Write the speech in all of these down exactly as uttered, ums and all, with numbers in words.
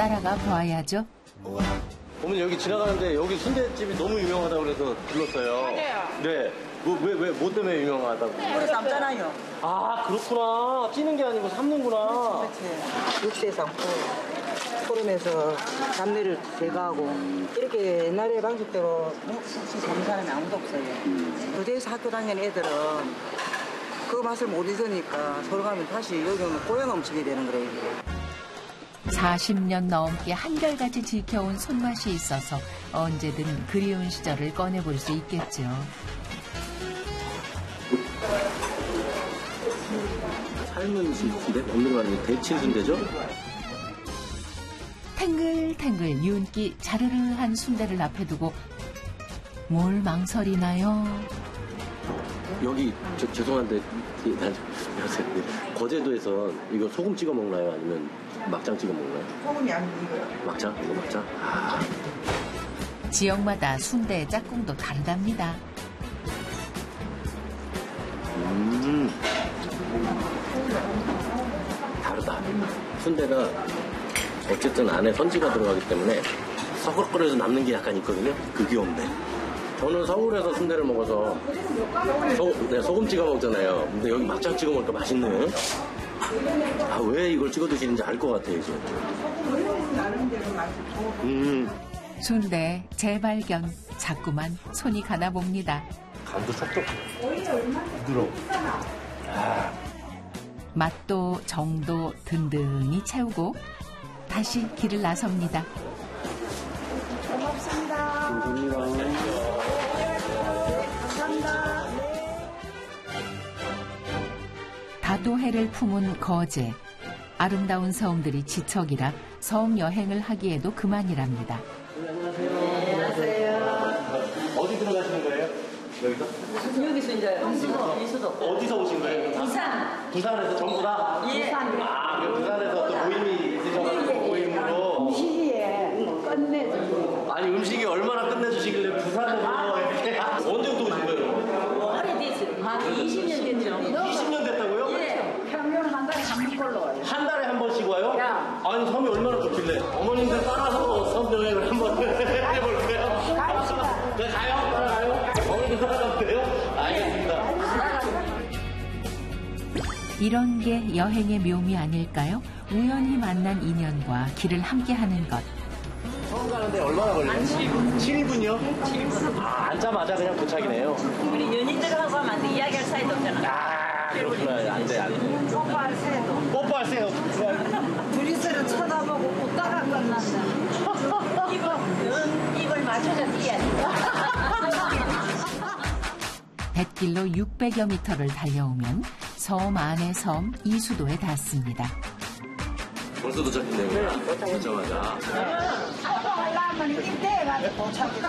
따라가 보아야죠. 어머니 여기 지나가는데 여기 순대집이 너무 유명하다고 그래서 불렀어요. 맞아요. 네. 뭐, 왜, 왜, 뭐 때문에 유명하다고? 물에 삶잖아요. 아, 그렇구나. 찌는 게 아니고 삶는구나. 그렇지. 육수에 삶고 소름에서 잡내를 제거하고 이렇게 옛날의 방식대로 혹시 잡는 사람이 아무도 없어요. 거제에서 학교 다니는 애들은 그 맛을 못 잊으니까 서울 가면 다시 여기 오면 고향 음식이 되는 거래요. 사십 년 넘게 한결같이 지켜온 손맛이 있어서 언제든 그리운 시절을 꺼내볼 수 있겠죠. 삶은 순대? 오늘 말하는 데친 순대죠? 탱글탱글 윤기 자르르한 순대를 앞에 두고 뭘 망설이나요? 여기, 저, 죄송한데, 난, 여보세요. 거제도에서 이거 소금 찍어 먹나요? 아니면 막장 찍어 먹나요? 소금이 아니고요. 막장? 이거 막장? 아. 지역마다 순대의 짝꿍도 다르답니다. 음. 다르다. 순대가 어쨌든 안에 선지가 들어가기 때문에 서글거려서 남는 게 약간 있거든요. 그게 없네. 저는 서울에서 순대를 먹어서 소, 네, 소금 찍어 먹잖아요. 근데 여기 막장 찍어 먹으니까 맛있네. 아, 왜 이걸 찍어 드시는지 알 것 같아요, 이제. 음. 순대 재발견 자꾸만 손이 가나 봅니다. 간도 촉촉. 부드러워. 아. 맛도 정도 든든히 채우고 다시 길을 나섭니다. 고맙습니다. 감사합니다. 감사합니다. 다도해를 품은 거제. 아름다운 섬들이 지척이라 섬 여행을 하기에도 그만이랍니다. 안녕하세요. 어디 들어가시는 거예요? 여기서? 여기서 이제 이수도, 이수도. 어디서 오신 거예요? 부산. 부산에서 전부 다? 예. 아, 그 부산에서 또 모임이 있으셔가지고 모임으로. 음식이에 끝내주고. 아니, 음식이 얼마나 끝내주시길래 부산에서 이렇게. 언제부터 오신 거예요? 오래됐어요. 한 이십 년 됐죠. 이십 년 됐다고요? 예. 평균 한 달에 한 번꼴로 와요. 한 달에 한 번씩 와요? 야. 아니, 섬이 얼마나 좋길래. 어머님들 따라서 섬 여행을 한번 해볼까요? 갑시다. 네, 가요? 따라가요? 어머님들 따라가면 돼요? 알겠습니다. 이런 게 여행의 묘미 아닐까요? 우연히 만난 인연과 길을 함께하는 것. 처음 가는데 얼마나 걸려요? 한 칠 분. 칠 분이요? 칠 분. 아, 앉자마자 그냥 도착이네요. 우리 연인들하고 하면 안 돼. 이야기할 사이도 없잖아. 아, 그렇구나. 안 돼, 안 돼. 뽀뽀할 새도. 뽀뽀하세요. 둘이서는 쳐다보고 웃다가 끝난다. 입을, 입을 맞춰서 뛰어야 돼. 뱃길로 육백여 미터를 달려오면 섬 안의 섬 이수도에 닿습니다. 벌써 도착했네요. 도착하자마자. 아빠 올라가면 입대해가지고 도착이다.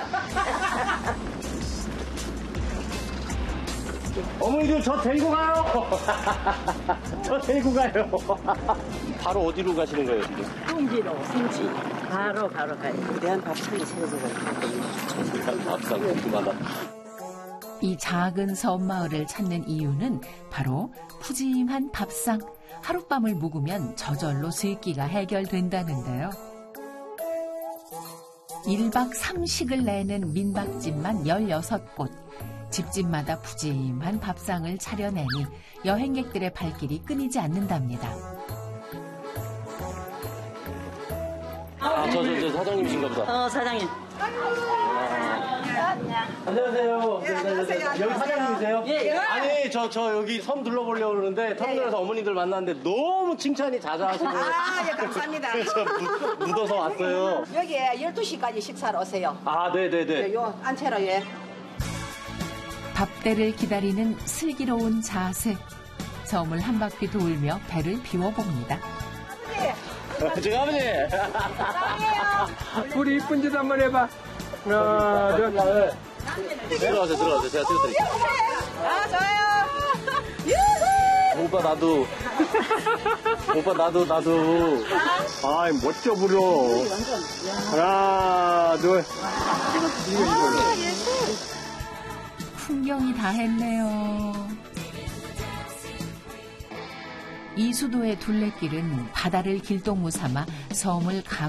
어머니들 저 데리고 가요. 저 데리고 가요. 바로 어디로 가시는 거예요, 지금? 풍지로, 풍지. 바로, 바로 가요. 대한 밥상이 세워져가지고. 밥상 궁금하다. 이 작은 섬마을을 찾는 이유는 바로 푸짐한 밥상. 하룻밤을 묵으면 저절로 쇠기가 해결된다는데요. 일박 삼식을 내는 민박집만 열여섯 곳. 집집마다 푸짐한 밥상을 차려내니 여행객들의 발길이 끊이지 않는답니다. 아, 저, 저, 저 사장님이신가 보다. 어, 사장님. 안녕하세요. 예, 안녕하세요. 여기 사장님이세요? 예, 예. 아니, 저, 저 여기 섬 둘러보려고 그러는데 터미널에서 어머니들 만났는데 너무 칭찬이 자자하시고. 아, 예, 감사합니다. 그래서 묻, 묻어서 왔어요. 여기에 열두 시까지 식사를 오세요. 아, 네네네. 요 안채로 예. 밥대를 기다리는 슬기로운 자세. 섬을 한 바퀴 돌며 배를 비워봅니다. 제가 아버지. 우리 이쁜 짓 한번 해봐. 하나, 둘. 들어가세요, 들어가세요. 제가 찍어드릴게요. 아, 좋아요. 오빠, 나도. 오빠, 나도, 나도. 아이, 멋져 부려. 하나, 둘. 풍경이 다 했네요. 이수도의 둘레길은 바다를 길동무 삼아 섬을 감